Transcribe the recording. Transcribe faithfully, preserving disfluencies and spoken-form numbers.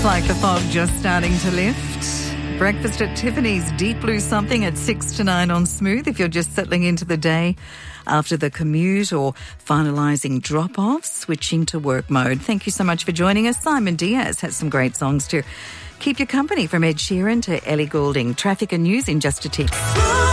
like the fog just starting to lift. Breakfast at Tiffany's, Deep Blue Something at six to nine on Smooth if you're just settling into the day after the commute or finalising drop-offs, switching to work mode. Thank you so much for joining us. Simon Diaz has some great songs to keep you company, from Ed Sheeran to Ellie Goulding. Traffic and news in just a tick.